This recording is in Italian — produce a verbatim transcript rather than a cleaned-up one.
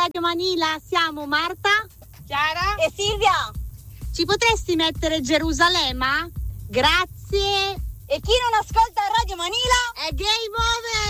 Radio Manila siamo Marta, Chiara e Silvia. Ci potresti mettere Gerusalemme? Grazie. E chi non ascolta Radio Manila è game over.